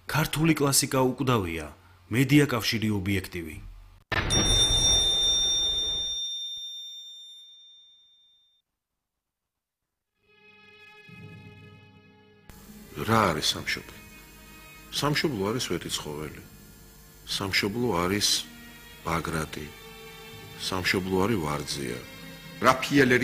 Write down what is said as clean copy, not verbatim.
ქართული კლასიკა უკვდავია, მედია კავშირი ობიექტივი. რა არის სამშობლო? სამშობლო არის ვეტიცხოველი. სამშობლო არის ბაგრატი. სამშობლო არის ვარძია. რაფიელ